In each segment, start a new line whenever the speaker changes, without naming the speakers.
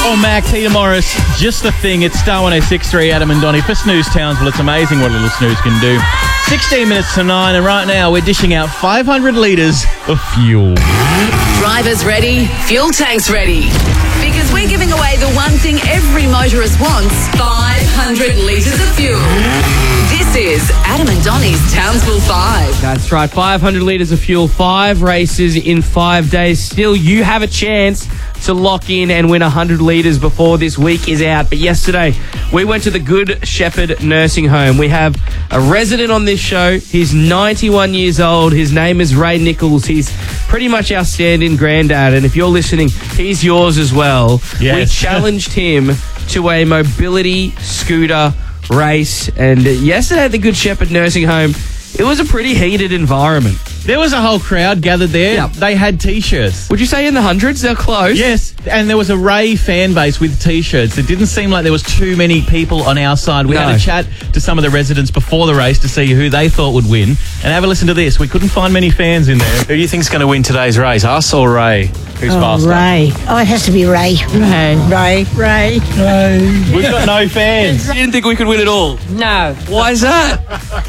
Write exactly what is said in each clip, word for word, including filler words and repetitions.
Paul Mac, Peter Morris, just the thing. It's Star one oh six point three, Adam and Donnie for Snooze Towns. Well, it's amazing what a little snooze can do. sixteen minutes to nine, and right now we're dishing out five hundred litres of fuel.
Drivers ready, fuel tanks ready. Because we're giving away the one thing every motorist wants, five hundred litres of fuel. This is Adam and Donnie's Townsville five.
That's right, five hundred litres of fuel, five races in five days. Still, you have a chance to lock in and win one hundred litres before this week is out. But yesterday, we went to the Good Shepherd Nursing Home. We have a resident on this show. He's ninety-one years old. His name is Ray Nichols. He's pretty much our stand-in granddad. And if you're listening, he's yours as well.
Yes.
We challenged him to a mobility scooter race. And yesterday at the Good Shepherd Nursing Home, it was a pretty heated environment.
There was a whole crowd gathered there.
Yep.
They had T-shirts.
Would you say in the hundreds? They're close.
Yes, and there was a Ray fan base with T-shirts. It didn't seem like there was too many people on our side. We
No.
had a chat to some of the residents before the race to see who they thought would win. And have a listen to this. We couldn't find many fans in there. Who do you think's going to win today's race, us or Ray? Who's
Oh,
faster?
Ray. Oh, it has to be Ray. Ray. Ray. Ray.
We've got no fans.
You didn't think we could win at all?
No.
Why is that?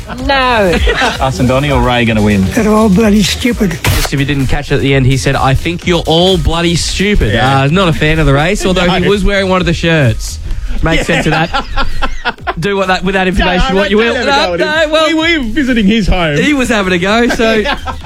No.
Us and Donnie or Ray going to win?
They're all bloody stupid.
Just if you didn't catch it at the end, he said, I think you're all bloody stupid.
Yeah.
Uh, not a fan of the race, although
No.
he was wearing one of the shirts. Makes sense of that. Do what that with that information what you will. No, no, well,
we were visiting his home.
he was having a go, so...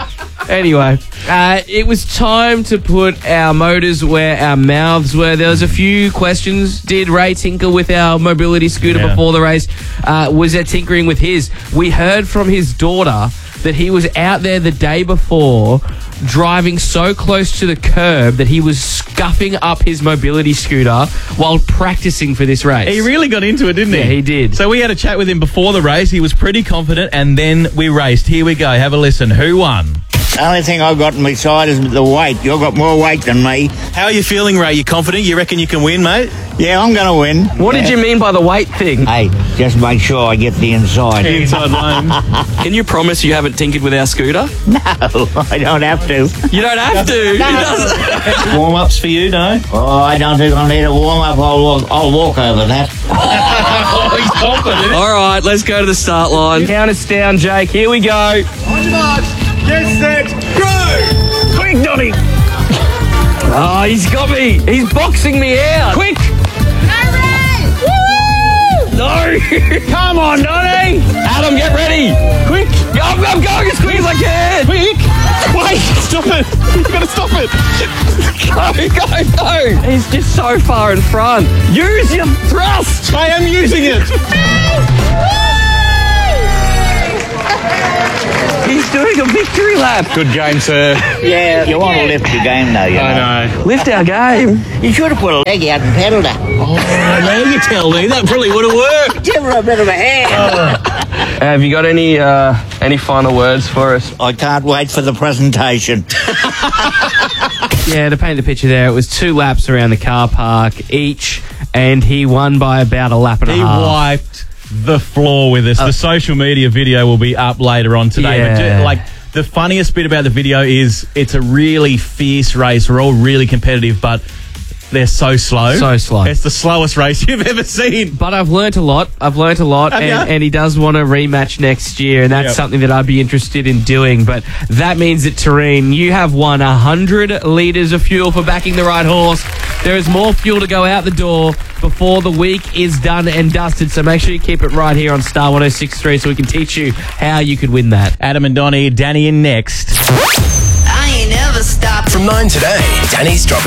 Anyway, uh, it was time to put our motors where our mouths were. There was a few questions. Did Ray tinker with our mobility scooter
Yeah.
before the race? Uh, was there tinkering with his? We heard from his daughter that he was out there the day before driving so close to the curb that he was scuffing up his mobility scooter while practicing for this race.
He really got into it, didn't he?
Yeah, he did.
So we had a chat with him before the race. He was pretty confident, and then we raced. Here we go. Have a listen. Who won?
The only thing I've got on my side is the weight. You've got more weight than me.
How are you feeling, Ray? You confident? You reckon you can win, mate?
Yeah, I'm going to win.
What did you mean by the weight thing?
Hey, just make sure I get the inside.
Inside lane.
Can you promise you haven't tinkered with our scooter?
No, I don't have to.
You don't have to. He doesn't.
Warm-ups for you, no?
Oh, I don't think I need a warm-up. I'll walk, I'll walk over that.
Oh, he's confident.
All right, let's go to the start line. Count us down, Jake. Here we go.
Get set, go!
Quick, Donnie. Oh, he's got me. He's boxing me out. Quick. No. Come on, Donnie. Adam, get ready. Quick. I'm, I'm going as quick as I can. Quick. Wait, stop it. You've got to stop it. Go, go, go. He's just so far in front. Use your thrust.
I am using it.
He's doing a victory lap.
Good game, sir.
Yeah, you want to lift your game, though, you know.
I know.
Lift our game.
You should have put a leg out and pedalled her.
Oh, now you tell me. That probably would have worked.
Give her a bit of a hand.
Have you got any uh, any final words for us?
I can't wait for the presentation.
Yeah, to paint the picture there, it was two laps around the car park each, and he won by about a lap and a
He
half.
wiped the floor with us. The social media video will be up later on today. But
Yeah.
ju- like, the funniest bit about the video is it's a really fierce race. We're all really competitive, but they're so slow.
So slow.
It's the slowest race you've ever seen.
But I've learnt a lot. I've learnt a lot,
Have
and,
ya?
and he does want a rematch next year, and that's
Yep.
something that I'd be interested in doing. But that means that, Tareen, you have won one hundred litres of fuel for backing the right horse. There is more fuel to go out the door before the week is done and dusted, so make sure you keep it right here on Star one oh six point three so we can teach you how you could win that.
Adam and Donnie, Danny in next.
I ain't never stopped.
From nine today, Danny's dropping